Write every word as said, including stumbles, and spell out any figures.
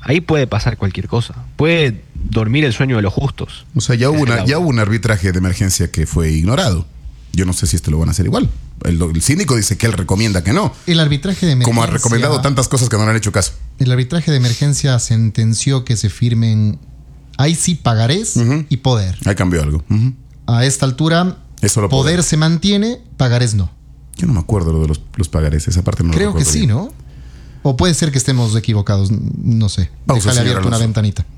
ahí puede pasar cualquier cosa. Puede dormir el sueño de los justos. O sea, ya hubo, una, ya hubo un arbitraje de emergencia que fue ignorado. Yo no sé si esto lo van a hacer igual. El, el síndico dice que él recomienda que no. El arbitraje de emergencia... Como ha recomendado tantas cosas que no le han hecho caso. El arbitraje de emergencia sentenció que se firmen... Ahí sí pagarés uh-huh. y poder. Ahí cambió algo. Uh-huh. A esta altura, Eso lo poder poder se mantiene, pagarés no. Yo no me acuerdo lo de los, los pagarés. Esa parte no Creo lo recuerdo que sí, bien. ¿no? O puede ser que estemos equivocados, no sé. Pausa, Déjale abierta una Alonso. ventanita.